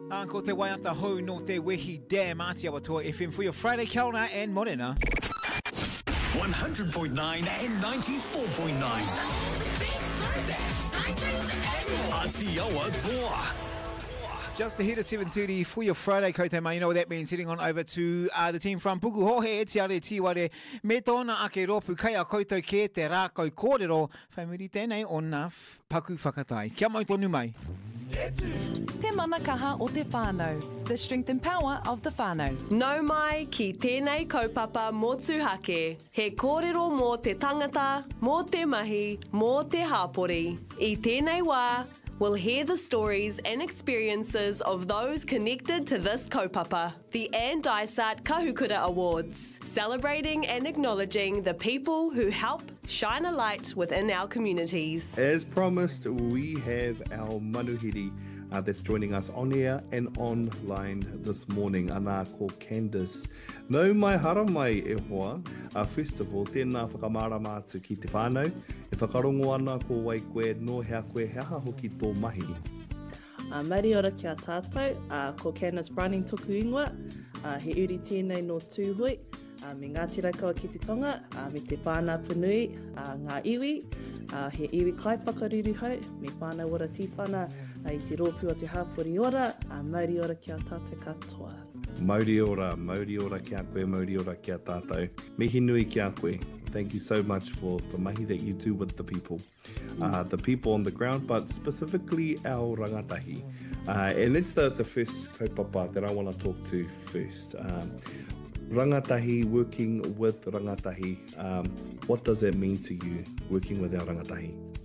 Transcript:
Ko te waiata hou no te wehi dam Ati Awatua FM for your Friday, kia ora and morena. 100.9 and 94.9. Ati Awatua. Just ahead at 7:30 for your Friday, koutou mai. You know what that means. Heading on over to the team from Puku Hohe, Tiare Tiware, me tōna ake ropu, kai a koutou ke te rākau kōrero, whai muri tēnei o nā paku whakatai. Kia mau tonu mai. Te manakaha o te whānau, the strength and power of the whānau. Nau mai ki tēnei kaupapa mō tūhake. He kōrero mō te tangata, mō te mahi, mō te hāpori. I tēnei wā, we'll hear the stories and experiences of those connected to this kaupapa. The Ann Dysart Kahukura Awards, celebrating and acknowledging the people who help shine a light within our communities. As promised, we have our manuhiri that's joining us on air and online this morning. Ana ko Candice. Nau mai hara mai e hoa. First of all, tēnā whakamārama atu ki te whānau. E whakarongo ana ko wai koe no hea koe hea hoki tō mahi. Mauri ora kia tātou, ko Candice Browning toku ingoa. He uri tēnei no tūhui. Me Ngāti Raukawa ki te tonga, me te whānau punui, ngā iwi, he iwi kai whakaruru hau, me whānau ora tīwhana, i te rōpua te hāpori ora, Mauri ora kia tātou katoa. Mauri ora kia koe, Mauri ora kia tātou. Mihi nui kia koe. Thank you so much for the mahi that you do with the people on the ground, but specifically our rangatahi. And it's the first kaupapa that I want to talk to first. Rangatahi, working with rangatahi, what does that mean to you, working with our rangatahi?